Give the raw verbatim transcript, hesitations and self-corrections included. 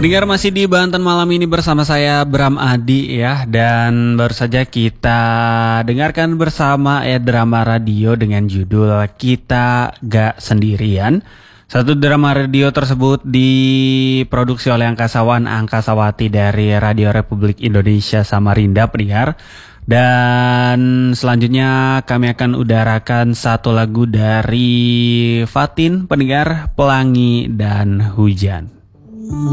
Pendengar masih di Banten malam ini bersama saya Bram Adi ya. Dan baru saja kita dengarkan bersama ya drama radio dengan judul Kita Gak Sendirian. Satu drama radio tersebut diproduksi oleh angkasawan Angkasawati dari Radio Republik Indonesia Samarinda, pendengar. Dan selanjutnya kami akan udarakan satu lagu dari Fatin, pendengar, Pelangi dan Hujan.